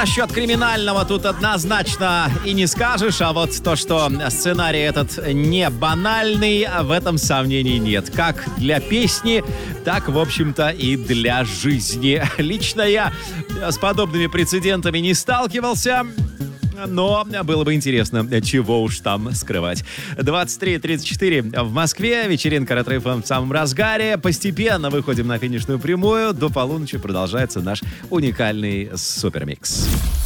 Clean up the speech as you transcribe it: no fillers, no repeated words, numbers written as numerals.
насчет криминального тут однозначно и не скажешь, а вот то, что сценарий этот не банальный, в этом сомнений нет. Как для песни, так, в общем-то, и для жизни. Лично я с подобными прецедентами не сталкивался, но было бы интересно, чего уж там скрывать. 23:34 в Москве. Вечеринка Ретро-ФМ в самом разгаре. Постепенно выходим на финишную прямую. До полуночи продолжается наш уникальный супермикс.